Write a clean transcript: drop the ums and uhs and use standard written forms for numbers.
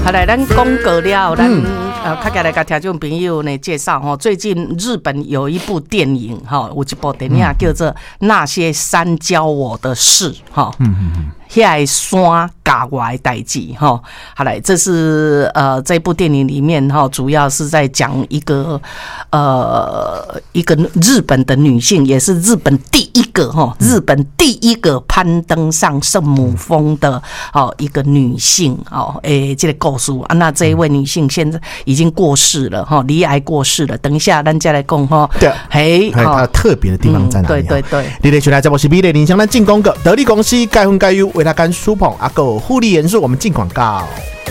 好来，咱讲过了，咱较起来甲听众朋友呢介绍最近日本有一部电影有一部电影叫做《那些山教我的事》遐山教我的代志好来，这是这部电影里面主要是在讲一个日本的女性，也是日本第一个攀登上圣母峰的一个女性这个故事那这一位女性现在已经过世了罹癌过世了。等一下咱再来讲对，它特别的地方在哪里？ 对， 你的选来节目是美丽林香，咱进广告，得力公司钙分钙优维他甘舒捧还有护理元素，我们进广告。